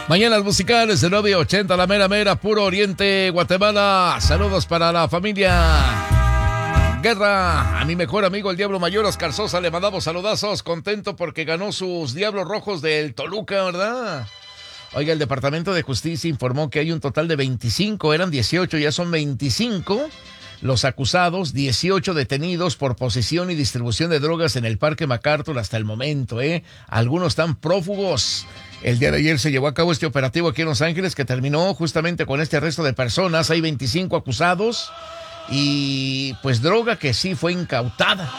Mañanas musicales de 9:80, la mera mera, puro oriente, Guatemala. Saludos para la familia Guerra. A mi mejor amigo el Diablo Mayor, Oscar Sosa, le mandamos saludazos. Contento porque ganó sus Diablos Rojos del Toluca, ¿verdad? Oiga, el Departamento de Justicia informó que hay un total de 25, eran 18, ya son 25 los acusados, 18 detenidos por posesión y distribución de drogas en el Parque MacArthur hasta el momento, Algunos están prófugos. El día de ayer se llevó a cabo este operativo aquí en Los Ángeles que terminó justamente con este arresto de personas. Hay 25 acusados y pues droga que sí fue incautada.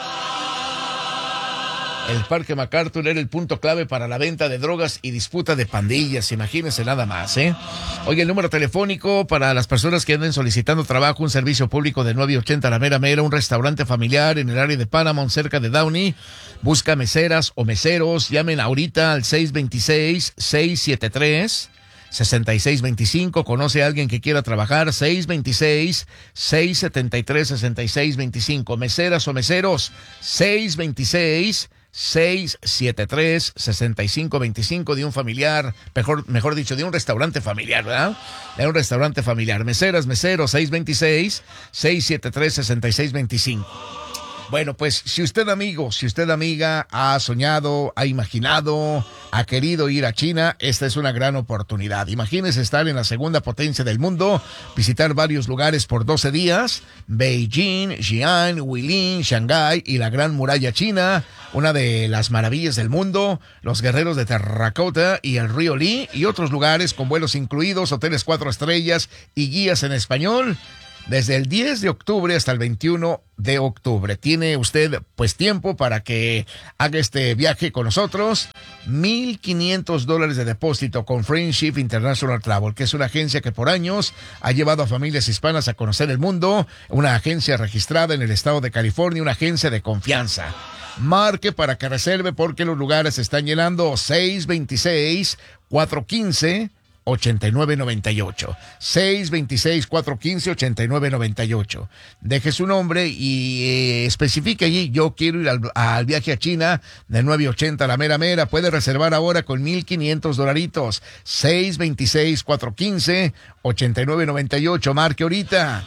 El Parque MacArthur era el punto clave para la venta de drogas y disputa de pandillas, imagínense nada más, Oye, el número telefónico para las personas que anden solicitando trabajo, un servicio público de 9:80 la mera mera, un restaurante familiar en el área de Paramount, cerca de Downey. Busca meseras o meseros, llamen ahorita al 626-673-6625. Conoce a alguien que quiera trabajar, 626-673-6625. Meseras o meseros, 626-673-6525 de un familiar, mejor dicho, de un restaurante familiar, ¿verdad? De un restaurante familiar. Meseras, meseros, 626-673-6625. Bueno, pues si usted amigo, si usted amiga ha soñado, ha imaginado, ha querido ir a China, esta es una gran oportunidad. Imagínese estar en la segunda potencia del mundo, visitar varios lugares por 12 días, Beijing, Xi'an, Huilin, Shanghái y la Gran Muralla China, una de las maravillas del mundo, los guerreros de Terracota y el río Li y otros lugares con vuelos incluidos, hoteles 4 estrellas y guías en español. Desde el 10 de octubre hasta el 21 de octubre. Tiene usted pues tiempo para que haga este viaje con nosotros. $1,500 de depósito con Friendship International Travel, que es una agencia que por años ha llevado a familias hispanas a conocer el mundo. Una agencia registrada en el estado de California, una agencia de confianza. Marque para que reserve porque los lugares se están llenando. 626-415-8998. 626-415-8998. Deje su nombre y especifique allí: yo quiero ir al viaje a China de 9:80 la mera mera. Puede reservar ahora con $1,500. 626-415-8998. Marque ahorita.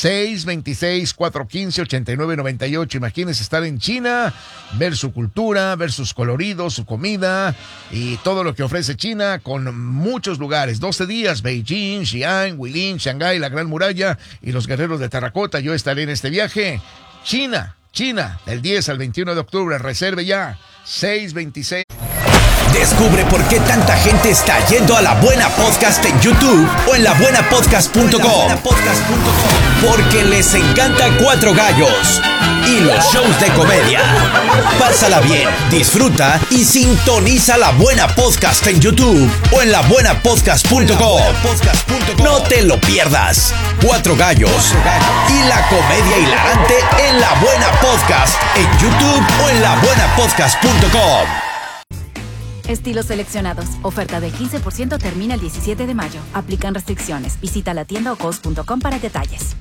626-415-8998. Imagínese estar en China, ver su cultura, ver sus coloridos, su comida y todo lo que ofrece China con muchos lugares. 12 días, Beijing, Xi'an, Huilin, Shanghái, la Gran Muralla y los guerreros de Terracota. Yo estaré en este viaje. China, del 10 al 21 de octubre. Reserve ya. 626. Descubre por qué tanta gente está yendo a La Buena Podcast en YouTube o en labuenapodcast.com. Porque les encanta Cuatro Gallos y los shows de comedia. Pásala bien, disfruta y sintoniza La Buena Podcast en YouTube o en labuenapodcast.com. No te lo pierdas. Cuatro Gallos y la comedia hilarante en La Buena Podcast en YouTube o en labuenapodcast.com. Estilos seleccionados. Oferta del 15% termina el 17 de mayo. Aplican restricciones. Visita la tienda o cos.com para detalles.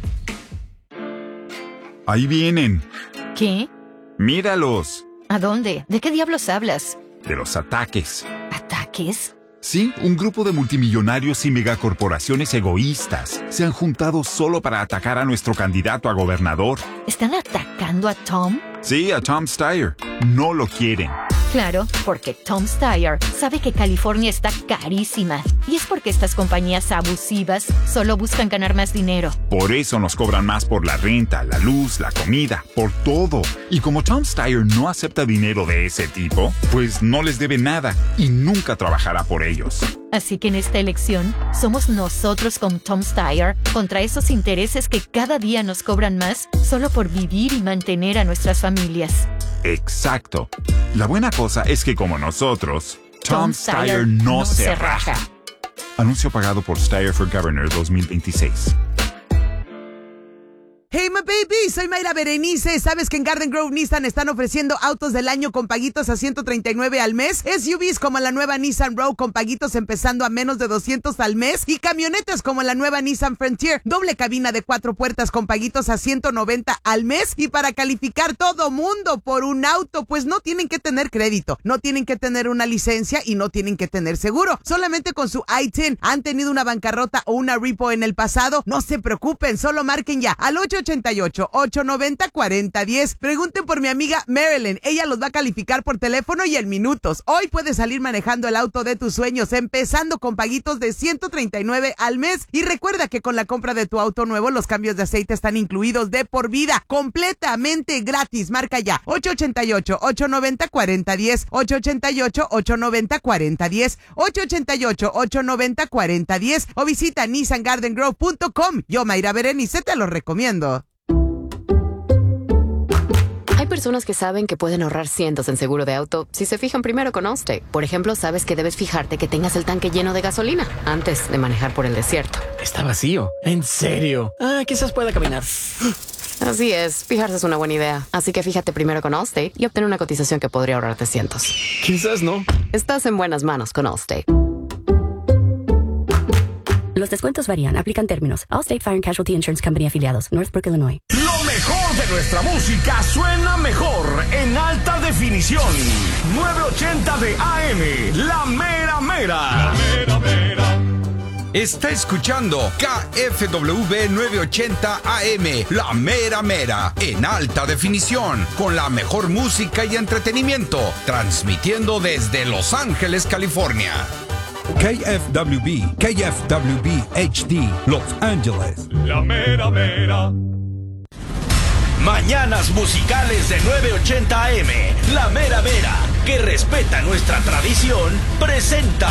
Ahí vienen. ¿Qué? Míralos. ¿A dónde? ¿De qué diablos hablas? De los ataques. ¿Ataques? Sí, un grupo de multimillonarios y megacorporaciones egoístas se han juntado solo para atacar a nuestro candidato a gobernador. ¿Están atacando a Tom? Sí, a Tom Steyer. No lo quieren. Claro, porque Tom Steyer sabe que California está carísima. Y es porque estas compañías abusivas solo buscan ganar más dinero. Por eso nos cobran más por la renta, la luz, la comida, por todo. Y como Tom Steyer no acepta dinero de ese tipo, pues no les debe nada y nunca trabajará por ellos. Así que en esta elección, somos nosotros con Tom Steyer contra esos intereses que cada día nos cobran más solo por vivir y mantener a nuestras familias. Exacto. La buena cosa es que como nosotros, Tom Steyer no se raja. Anuncio pagado por Steyer for Governor 2026. Hey, my baby! soy Mayra Berenice. ¿Sabes que en Garden Grove Nissan están ofreciendo autos del año con paguitos a $139 al mes? SUVs como la nueva Nissan Rogue con paguitos empezando a menos de $200 al mes. Y camionetas como la nueva Nissan Frontier, doble cabina de 4 puertas con paguitos a $190 al mes. Y para calificar todo mundo por un auto, pues no tienen que tener crédito, no tienen que tener una licencia y no tienen que tener seguro. Solamente con su I-10 han tenido una bancarrota o una repo en el pasado. No se preocupen, solo marquen ya al 888-890-4010. Pregunten por mi amiga Marilyn, ella los va a calificar por teléfono y en minutos. Hoy puedes salir manejando el auto de tus sueños, empezando con paguitos de $139 al mes. Y recuerda que con la compra de tu auto nuevo, los cambios de aceite están incluidos de por vida, completamente gratis. Marca ya 888-890-4010, 888-890-4010, 888-890-4010 o visita nissangardengrove.com. Yo, Mayra Berenice, te lo recomiendo. Hay personas que saben que pueden ahorrar cientos en seguro de auto si se fijan primero con Allstate. Por ejemplo, sabes que debes fijarte que tengas el tanque lleno de gasolina antes de manejar por el desierto. Está vacío. ¿En serio? Quizás pueda caminar. Así es, fijarse es una buena idea. Así que fíjate primero con Allstate y obtén una cotización que podría ahorrarte cientos. Quizás no. Estás en buenas manos con Allstate. Los descuentos varían, aplican términos. Allstate Fire and Casualty Insurance Company afiliados, Northbrook, Illinois. Lo mejor de nuestra música suena mejor en alta definición. 980 de AM, La Mera Mera. La Mera Mera. Está escuchando KFWB 980 AM, La Mera Mera, en alta definición, con la mejor música y entretenimiento, transmitiendo desde Los Ángeles, California. KFWB HD, Los Ángeles. La Mera Mera. Mañanas musicales de 980 AM, La Mera Mera, que respeta nuestra tradición, presenta